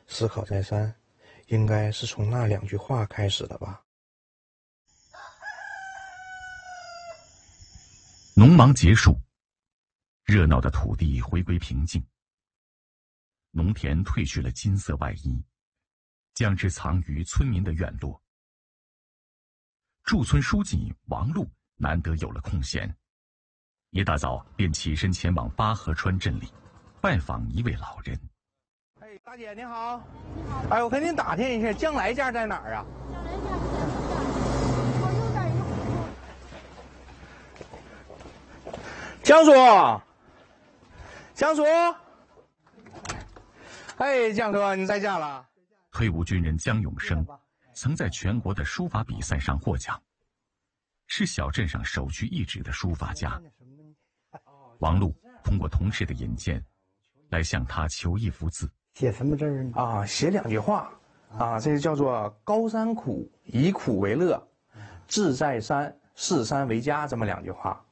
思考再三，应该是从那2句话开始的吧。 农忙结束，热闹的土地回归平静，农田褪去了金色外衣，将之藏于村民的院落。驻村书记王禄难得有了空闲，一大早便起身前往八河川镇里拜访一位老人。 哎，大姐您好。你好。哎，我跟您打听一下，将来家在哪儿啊？江叔，江叔，哎，江哥，你在家了？ 退伍军人江永生曾在全国的书法比赛上获奖，是小镇上首屈一指的书法家。王禄通过同事的引荐，来向他求一幅字。 写什么字呢？ 啊，写2句话，啊，这叫做“高山苦，以苦为乐；志在山，视山为家”这么2句话。